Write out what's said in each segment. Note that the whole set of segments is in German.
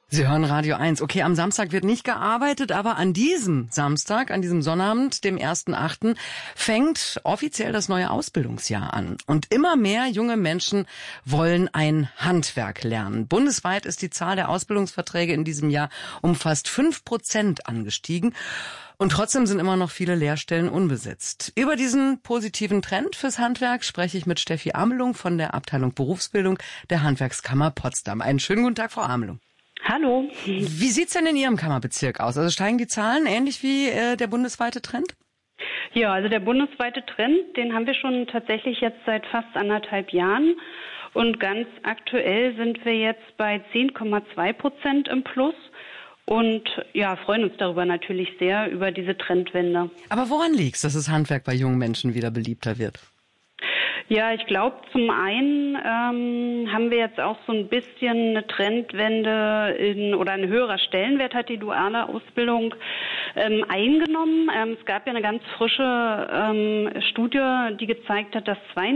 Sie hören Radio 1. Okay, am Samstag wird nicht gearbeitet, aber an diesem Samstag, an diesem Sonnabend, dem 1.8., fängt offiziell das neue Ausbildungsjahr an. Und immer mehr junge Menschen wollen ein Handwerk lernen. Bundesweit ist die Zahl der Ausbildungsverträge in diesem Jahr um fast 5% angestiegen. Und trotzdem sind immer noch viele Lehrstellen unbesetzt. Über diesen positiven Trend fürs Handwerk spreche ich mit Steffi Amelung von der Abteilung Berufsbildung der Handwerkskammer Potsdam. Einen schönen guten Tag, Frau Amelung. Hallo. Wie sieht's denn in Ihrem Kammerbezirk aus? Also steigen die Zahlen ähnlich wie der bundesweite Trend? Ja, also der bundesweite Trend, den haben wir schon tatsächlich jetzt seit fast 1,5 Jahren. Und ganz aktuell sind wir jetzt bei 10,2% im Plus. Und ja, freuen uns darüber natürlich sehr, über diese Trendwende. Aber woran liegt's, dass das Handwerk bei jungen Menschen wieder beliebter wird? Ja, ich glaube, zum einen haben wir jetzt auch so ein bisschen eine Trendwende oder ein höherer Stellenwert hat die duale Ausbildung eingenommen. Es gab ja eine ganz frische Studie, die gezeigt hat, dass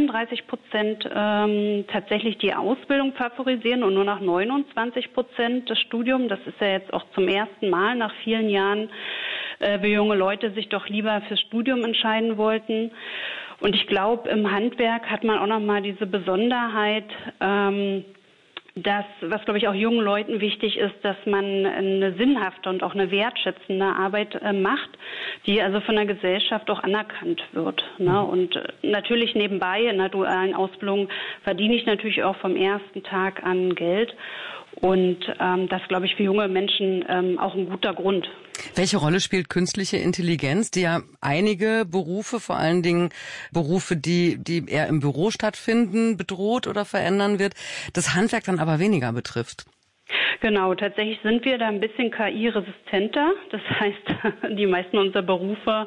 32% tatsächlich die Ausbildung favorisieren und nur noch 29% das Studium. Das ist ja jetzt auch zum ersten Mal nach vielen Jahren, wo junge Leute sich doch lieber fürs Studium entscheiden wollten. Und ich glaube, im Handwerk hat man auch nochmal diese Besonderheit, dass, was glaube ich auch jungen Leuten wichtig ist, dass man eine sinnhafte und auch eine wertschätzende Arbeit macht, die also von der Gesellschaft auch anerkannt wird. Ne? Und natürlich nebenbei in der dualen Ausbildung verdiene ich natürlich auch vom ersten Tag an Geld. Und das, glaube ich, für junge Menschen auch ein guter Grund. Welche Rolle spielt künstliche Intelligenz, die ja einige Berufe, vor allen Dingen Berufe, die eher im Büro stattfinden, bedroht oder verändern wird, das Handwerk dann aber weniger betrifft? Genau, tatsächlich sind wir da ein bisschen KI-resistenter. Das heißt, die meisten unserer Berufe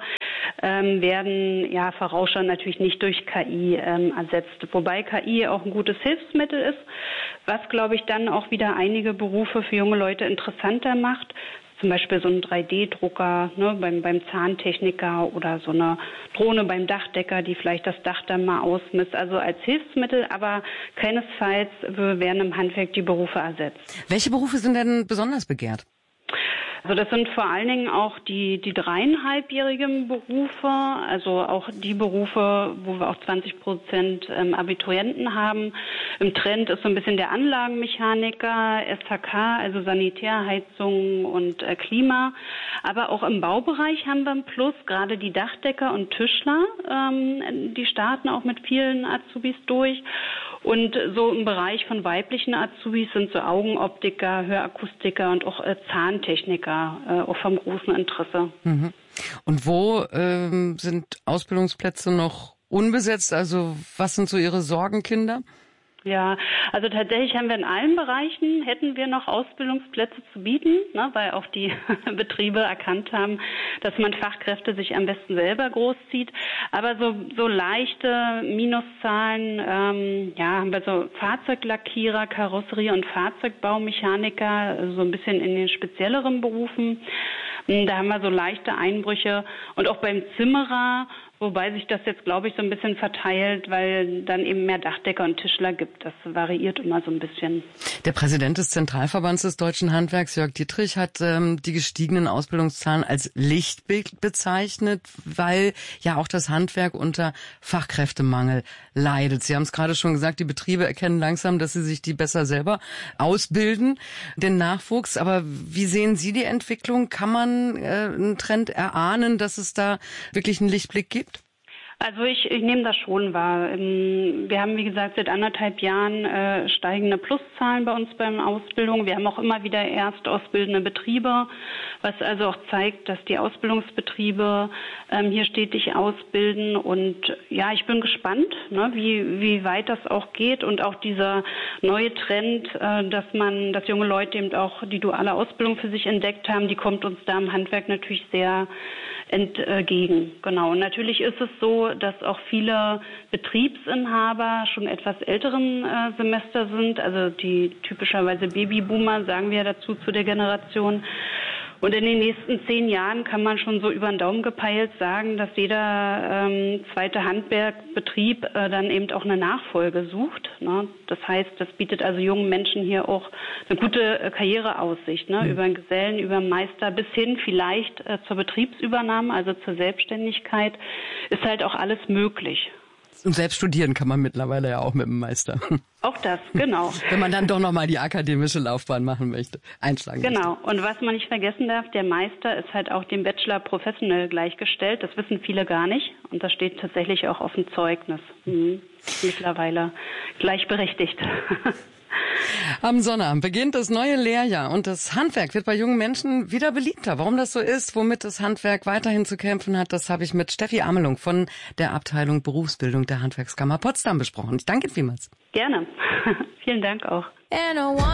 werden ja vorausschauend natürlich nicht durch KI ersetzt. Wobei KI auch ein gutes Hilfsmittel ist, was, glaube ich, dann auch wieder einige Berufe für junge Leute interessanter macht. Zum Beispiel so ein 3D-Drucker, ne, beim Zahntechniker oder so eine Drohne beim Dachdecker, die vielleicht das Dach dann mal ausmisst. Also als Hilfsmittel, aber keinesfalls werden im Handwerk die Berufe ersetzt. Welche Berufe sind denn besonders begehrt? Also das sind vor allen Dingen auch die 3,5-jährigen Berufe, also auch die Berufe, wo wir auch 20% Abiturienten haben. Im Trend ist so ein bisschen der Anlagenmechaniker, SHK, also Sanitärheizung und Klima. Aber auch im Baubereich haben wir einen Plus, gerade die Dachdecker und Tischler, die starten auch mit vielen Azubis durch. Und so im Bereich von weiblichen Azubis sind so Augenoptiker, Hörakustiker und auch Zahntechniker auch vom großen Interesse. Mhm. Und wo sind Ausbildungsplätze noch unbesetzt? Also was sind so Ihre Sorgenkinder? Ja, also tatsächlich haben wir in allen Bereichen, hätten wir noch Ausbildungsplätze zu bieten, ne, weil auch die Betriebe erkannt haben, dass man Fachkräfte sich am besten selber großzieht. Aber so leichte Minuszahlen, haben wir so Fahrzeuglackierer, Karosserie- und Fahrzeugbaumechaniker, so ein bisschen in den spezielleren Berufen. Da haben wir so leichte Einbrüche und auch beim Zimmerer, wobei sich das jetzt, glaube ich, so ein bisschen verteilt, weil dann eben mehr Dachdecker und Tischler gibt. Das variiert immer so ein bisschen. Der Präsident des Zentralverbands des deutschen Handwerks, Jörg Dietrich, hat die gestiegenen Ausbildungszahlen als Lichtbild bezeichnet, weil ja auch das Handwerk unter Fachkräftemangel leidet. Sie haben es gerade schon gesagt, die Betriebe erkennen langsam, dass sie sich die besser selber ausbilden, den Nachwuchs. Aber wie sehen Sie die Entwicklung? Kann man einen Trend erahnen, dass es da wirklich einen Lichtblick gibt? Also ich nehme das schon wahr. Wir haben, wie gesagt, seit 1,5 Jahren steigende Pluszahlen bei uns beim Ausbildung. Wir haben auch immer wieder erstausbildende Betriebe, was also auch zeigt, dass die Ausbildungsbetriebe hier stetig ausbilden. Und ja, ich bin gespannt, ne, wie weit das auch geht und auch dieser neue Trend, dass junge Leute eben auch die duale Ausbildung für sich entdeckt haben, die kommt uns da im Handwerk natürlich sehr entgegen. Genau. Und natürlich ist es so, dass auch viele Betriebsinhaber schon etwas älteren Semester sind, also die typischerweise Babyboomer, sagen wir dazu zu der Generation. Und in den nächsten 10 Jahren kann man schon so über den Daumen gepeilt sagen, dass jeder zweite Handwerkbetrieb dann eben auch eine Nachfolge sucht. Ne? Das heißt, das bietet also jungen Menschen hier auch eine gute Karriereaussicht, ne? Über einen Gesellen, über einen Meister bis hin vielleicht zur Betriebsübernahme, also zur Selbstständigkeit, ist halt auch alles möglich. Und selbst studieren kann man mittlerweile ja auch mit dem Meister. Auch das, genau. Wenn man dann doch nochmal die akademische Laufbahn machen möchte, einschlagen möchte. Genau. Und was man nicht vergessen darf, der Meister ist halt auch dem Bachelor professionell gleichgestellt. Das wissen viele gar nicht. Und das steht tatsächlich auch auf dem Zeugnis. Mittlerweile gleichberechtigt. Am Sonnabend beginnt das neue Lehrjahr und das Handwerk wird bei jungen Menschen wieder beliebter. Warum das so ist, womit das Handwerk weiterhin zu kämpfen hat, das habe ich mit Steffi Amelung von der Abteilung Berufsbildung der Handwerkskammer Potsdam besprochen. Ich danke Ihnen vielmals. Gerne. Vielen Dank auch.